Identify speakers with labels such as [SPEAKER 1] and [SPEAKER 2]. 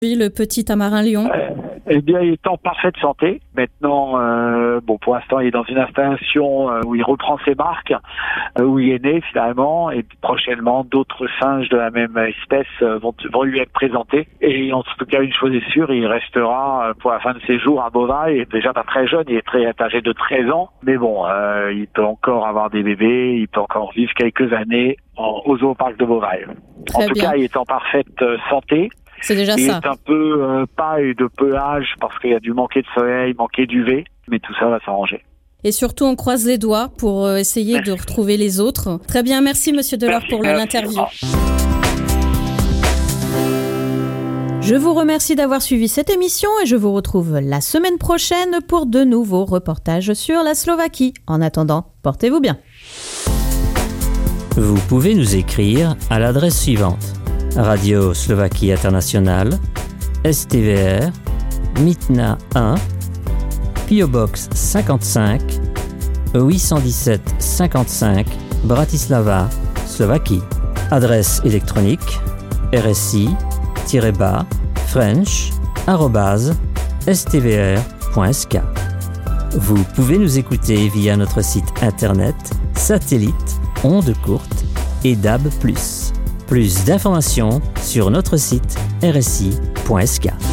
[SPEAKER 1] Le petit tamarin lion?
[SPEAKER 2] Eh bien, il est en parfaite santé. Maintenant, pour l'instant, il est dans une installation où il reprend ses marques, où il est né finalement, et prochainement, d'autres singes de la même espèce vont lui être présentés. Et en tout cas, une chose est sûre, il restera pour la fin de ses jours à Beauvais. Il est déjà pas très jeune, il est très âgé de 13 ans. Mais bon, il peut encore avoir des bébés, il peut encore vivre quelques années au zooparc de Beauvais. En tout cas, il est en parfaite santé.
[SPEAKER 1] C'est déjà
[SPEAKER 2] il
[SPEAKER 1] ça.
[SPEAKER 2] est un peu paille de pelage parce qu'il y a dû manquer de soleil, manquer d'UV, mais tout ça va s'arranger.
[SPEAKER 1] Et surtout, on croise les doigts pour essayer de retrouver les autres. Très bien, merci Monsieur Delors pour l'interview. Je vous remercie d'avoir suivi cette émission et je vous retrouve la semaine prochaine pour de nouveaux reportages sur la Slovaquie. En attendant, portez-vous bien.
[SPEAKER 3] Vous pouvez nous écrire à l'adresse suivante: Radio Slovaquie Internationale, STVR, Mytna 1, PO Box 55, 817 55, Bratislava, Slovaquie. Adresse électronique rsi-french@stvr.sk. Vous pouvez nous écouter via notre site internet, satellite, ondes courtes et DAB+. Plus d'informations sur notre site rsi.sk.